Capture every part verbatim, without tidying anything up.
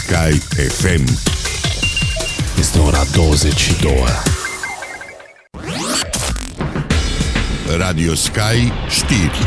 Sky F M. Este ora douăzeci și două. Radio Sky știri.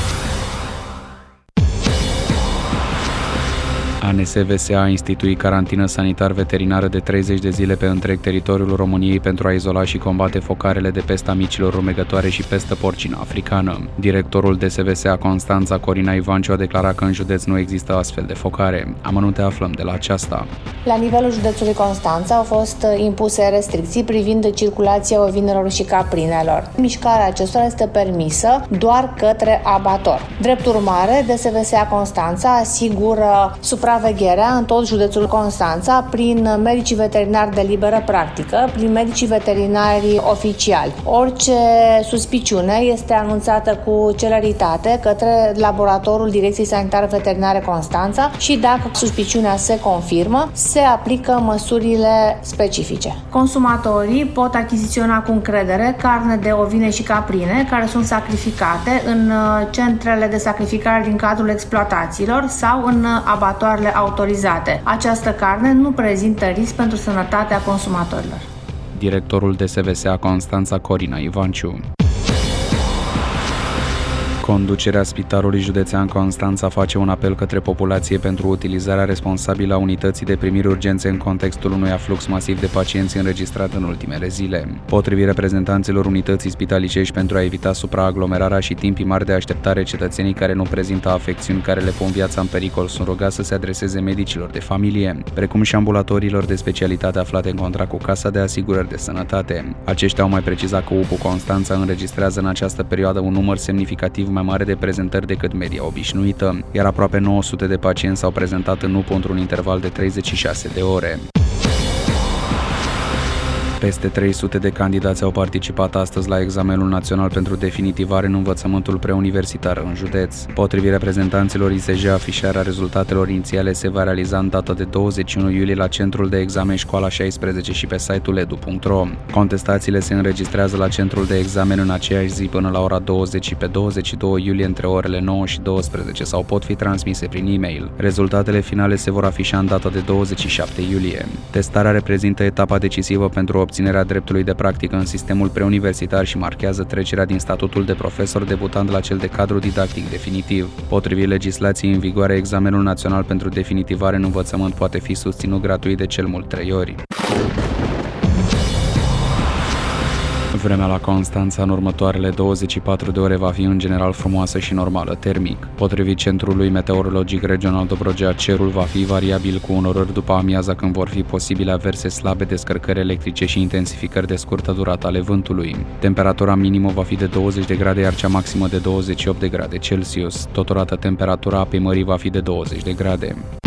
A N S V S a instituit carantină sanitar-veterinară de treizeci de zile pe întreg teritoriul României pentru a izola și combate focarele de pesta micilor rumegătoare și pestă porcină africană. Directorul D S V S a Constanța, Corina Ivanciu, a declarat că în județ nu există astfel de focare. Amănunte aflăm de la aceasta. La nivelul județului Constanța au fost impuse restricții privind circulația ovinelor și caprinelor. Mișcarea acestora este permisă doar către abator. Drept urmare, D S V S a Constanța asigură supravegherea în tot județul Constanța prin medicii veterinari de liberă practică, prin medicii veterinari oficiali. Orice suspiciune este anunțată cu celeritate către laboratorul Direcției Sanitare Veterinare Constanța și dacă suspiciunea se confirmă, se aplică măsurile specifice. Consumatorii pot achiziționa cu încredere carne de ovine și caprine care sunt sacrificate în centrele de sacrificare din cadrul exploatațiilor sau în abatoarele autorizate. Această carne nu prezintă risc pentru sănătatea consumatorilor. Directorul D S V S a Constanța, Corina Ivanciu. Conducerea Spitalului Județean Constanța face un apel către populație pentru utilizarea responsabilă a unității de primiri urgențe în contextul unui aflux masiv de pacienți înregistrat în ultimele zile. Potrivit reprezentanților unității spitalicești, pentru a evita supraaglomerarea și timpii mari de așteptare, cetățenii care nu prezintă afecțiuni care le pun viața în pericol sunt rugați să se adreseze medicilor de familie, precum și ambulatoriilor de specialitate aflate în contract cu Casa de Asigurări de Sănătate. Aceștia au mai precizat că U P U Constanța înregistrează în această perioadă un număr semnificativ mai mare de prezentări decât media obișnuită, iar aproape nouă sute de pacienți s-au prezentat în U P U într-un interval de treizeci și șase de ore. Peste trei sute de candidați au participat astăzi la examenul național pentru definitivare în învățământul preuniversitar în județ. Potrivit reprezentanților I S J, afișarea rezultatelor inițiale se va realiza în data de douăzeci și unu iulie la centrul de examen Școala șaisprezece și pe site-ul edu punct ro. Contestațiile se înregistrează la centrul de examen în aceeași zi până la ora douăzeci și pe douăzeci și doi iulie între orele nouă și douăsprezece sau pot fi transmise prin e-mail. Rezultatele finale se vor afișa în data de douăzeci și șapte iulie. Testarea reprezintă etapa decisivă pentru obținerea dreptului de practică în sistemul preuniversitar și marchează trecerea din statutul de profesor debutant la cel de cadru didactic definitiv. Potrivit legislației în vigoare, examenul național pentru definitivare în învățământ poate fi susținut gratuit de cel mult trei ori. Vremea la Constanța în următoarele douăzeci și patru de ore va fi în general frumoasă și normală termic. Potrivit Centrului Meteorologic Regional Dobrogea, cerul va fi variabil cu unorări după amiaza, când vor fi posibile averse slabe, descărcări electrice și intensificări de scurtă durată ale vântului. Temperatura minimă va fi de douăzeci de grade, iar cea maximă de douăzeci și opt de grade Celsius. Totodată temperatura apei mării va fi de douăzeci de grade.